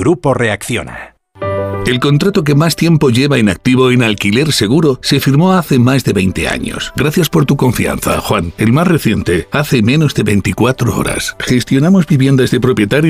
Grupo Reacciona. El contrato que más tiempo lleva inactivo en Alquiler Seguro se firmó hace más de 20 años. Gracias por tu confianza, Juan. El más reciente, hace menos de 24 horas. Gestionamos viviendas de propietarios